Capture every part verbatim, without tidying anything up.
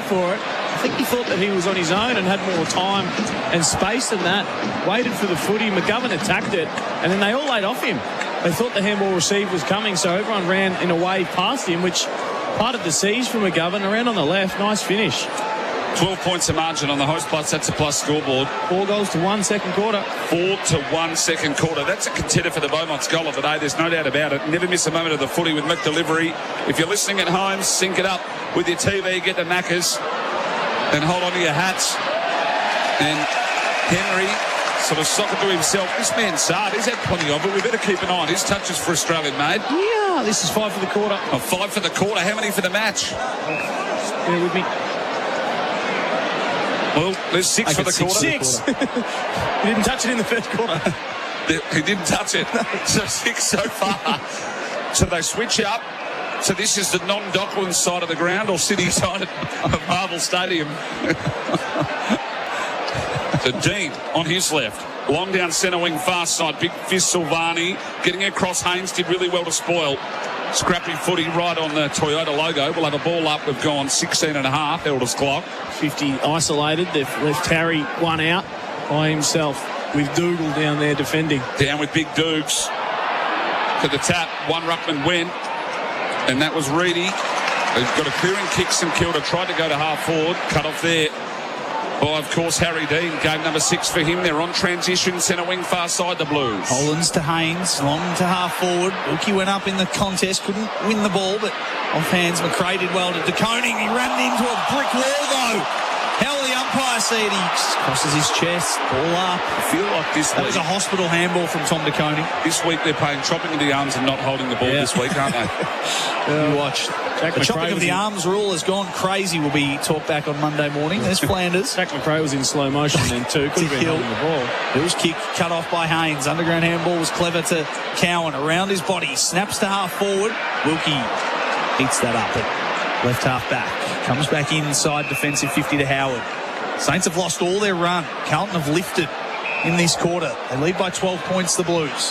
for it. I think he thought that he was on his own and had more time and space than that. Waited for the footy. McGovern attacked it, and then they all laid off him. They thought the handball receive was coming, so everyone ran in a wave past him, which parted the seas for McGovern. Around on the left, nice finish. twelve points of margin on the Host Plus. That's a plus scoreboard. Four goals to one second quarter. Four to one second quarter. That's a contender for the Beaumont's goal of the day. There's no doubt about it. Never miss a moment of the footy with McDelivery. If you're listening at home, sync it up with your T V. Get the Maccas and hold on to your hats. And Henry sort of sock it to himself. This man's sad. He's had plenty of it. We better keep an eye on his touches for Australian made. Yeah, this is five for the quarter. Oh, five for the quarter. How many for the match? Bear with me. Well, there's six for the six. quarter. Six. He didn't touch it in the first quarter. He didn't touch it. So six so far. So they switch up. So this is the non-Docklands side of the ground or City side of Marvel Stadium. So Dean on his left. Long down centre wing, far side. Big fist Silvani. Getting across Haynes did really well to spoil. Scrappy footy right on the Toyota logo. We'll have a ball up. We've gone sixteen and a half, elders clock. fifty isolated. They've left Harry one out by himself with Dougal down there defending. Down with Big Dukes. To the tap. One ruckman went. And that was Reedy. They've got a clearing kick. St Kilda tried to go to half forward. Cut off there. Well, of course, Harry Dean, game number six for him. They're on transition, centre wing, far side, the Blues. Hollands to Haynes, long to half forward. Wilkie went up in the contest, couldn't win the ball, but off hands, McRae did well to De Koning. He ran into a brick wall, though. How will the umpire see it? He crosses his chest, ball up. I feel like this That week, was a hospital handball from Tom De Koning. this week they're paying chopping of the arms and not holding the ball Yeah. this week, aren't they? You watch. Jack The McRae chopping of was the in- arms rule has gone crazy. Will be talked back on Monday morning. There's Flanders. Jack McRae was in slow motion then too. Could have been Hill. holding the ball. Bill's kick cut off by Haynes. Underground handball was clever to Cowan. Around his body. Snaps to half forward. Wilkie eats that up at left half back. Comes back inside defensive fifty to Howard. Saints have lost all their run. Carlton have lifted in this quarter. They lead by twelve points, the Blues.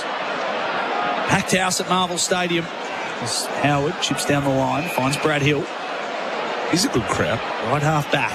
Packed house at Marvel Stadium. As Howard chips down the line. Finds Brad Hill. He's a good crowd. Right half back.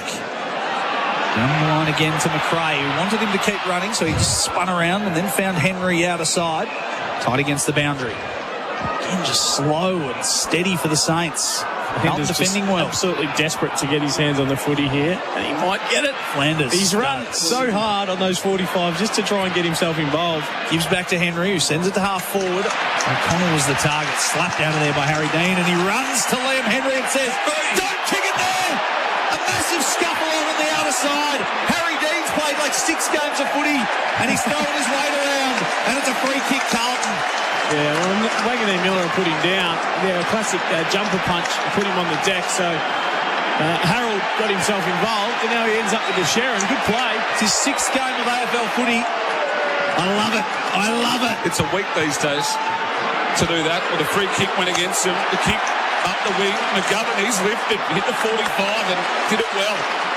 Down the line again to McRae, who wanted him to keep running, so he just spun around and then found Henry out of side. Tight against the boundary. Again, just slow and steady for the Saints. Carlton Flanders defending just well. absolutely desperate to get his hands on the footy here, and he might get it. Flanders. He's run starts. so hard on those forty-fives just to try and get himself involved. Gives back to Henry, who sends it to half forward. O'Connell was the target, slapped out of there by Harry Dean, and he runs to Liam Henry and says, "Don't kick it there!" A massive scuffle on on the outer side. Harry Dean's played like six games of footy, and he's thrown his weight around, and it's a free kick, Carlton. Yeah, well, Wagner and Miller put him down. Yeah, a classic uh, jumper punch and put him on the deck. So uh, Harold got himself involved, and now he ends up with the Sharon. Good play. It's his sixth game of A F L footy. I love it. I love it. It's a week these days to do that. Well, the free kick went against him. The kick up the wing. McGovern, he's lifted, hit the forty-five and did it well.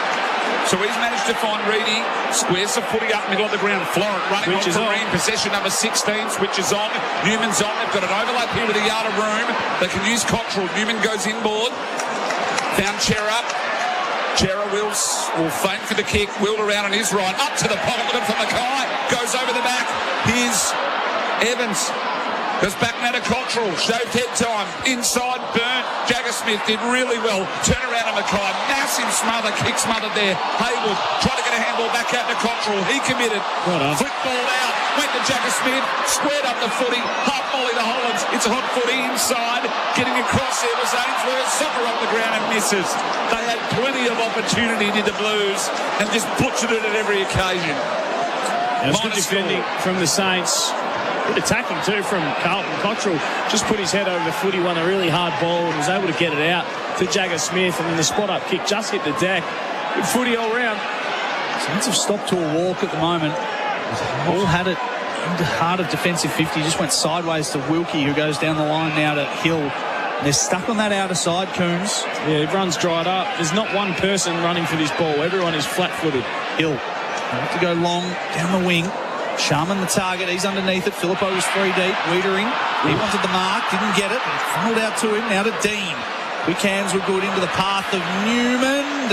So he's managed to find Reedy, squares the footy up middle of the ground. Florent running Switches on on. Green, possession number sixteen, switches on. Newman's on. They've got an overlap here with a yard of room. They can use Cottrell. Newman goes inboard. Found Chera. Chera wills, will feint for the kick. Willed around on his right. Up to the pocket looking for Mackay. Goes over the back. Here's Evans. Goes back now to Cottrell. Shaved head time. Inside, burnt. Jagger Smith did really well. Turn around to Mackay. Massive smother. Kick smothered there. Haywood tried to get a handball back out to Cottrell. He committed. Well done. Flick ball out. Went to Jagger Smith. Squared up the footy. Half volley to Hollands. It's a hot footy inside. Getting across there was Ainsworth. Soccer on the ground and misses. They had plenty of opportunity, did the Blues, and just butchered it at every occasion. And it's good Minus defending four. from the Saints. Good attacking too from Carlton. Cottrell just put his head over the footy, won a really hard ball and was able to get it out to Jagger Smith, and then the spot-up kick just hit the deck. Good footy all round. Saints have stopped to a walk at the moment. All had it in the heart of defensive fifty. Just went sideways to Wilkie, who goes down the line now to Hill. They're stuck on that outer side, Coons. Yeah, everyone's dried up. There's not one person running for this ball. Everyone is flat-footed. Hill. They have to go long down the wing. Sharman the target. He's underneath it. Phillippo was three deep. Wiedering. He wanted the mark. Didn't get it. Funneled out to him. Now to Dean. Quick hands were good into the path of Newman.